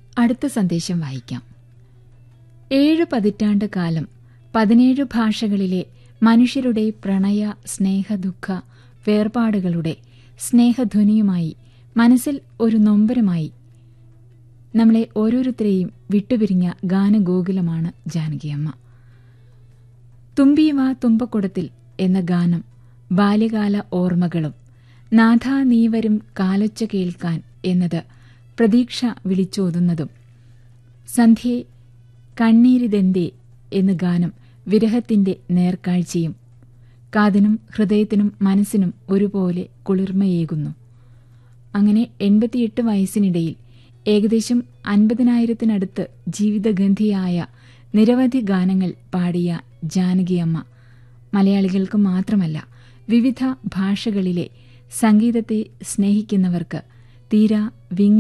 അടുത്ത സന്ദേശം വായിക്കാം. 7 പതിറ്റാണ്ട് കാലം 17 ഭാഷകളിലെ മനുഷ്യരുടെ പ്രണയ സ്നേഹദുഃഖ വേർപാടുകളുടെ സ്നേഹധ്വനിയുമായി മനസ്സിൽ ഒരു നൊമ്പരമായി നമ്മളെ ഓരോരുത്തരെയും വിട്ടുപിരിഞ്ഞ ഗാനഗോകുലമാണ് ജാനകിയമ്മ. തുമ്പീവ തുമ്പക്കുടത്തിൽ എന്ന ഗാനം ബാല്യകാല ഓർമ്മകളും, നാഥാ നീവരും കാലൊച്ച കേൾക്കാൻ എന്നത് പ്രതീക്ഷ വിളിച്ചോതുന്നതും, സന്ധ്യേ കണ്ണീരിതെന്തേ എന്ന ഗാനം വിരഹത്തിന്റെ നേർക്കാഴ്ചയും കാതിനും ഹൃദയത്തിനും മനസ്സിനും ഒരുപോലെ കുളിർമയേകുന്നു. അങ്ങനെ 88 വയസ്സിനിടയിൽ ഏകദേശം 50,000-നടുത്ത് ജീവിതഗന്ധിയായ നിരവധി ഗാനങ്ങൾ പാടിയ ജാനകിയമ്മ മലയാളികൾക്ക് മാത്രമല്ല, വിവിധ ഭാഷകളിലെ സംഗീതത്തെ സ്നേഹിക്കുന്നവർക്ക് തീരാ വിങ്ങ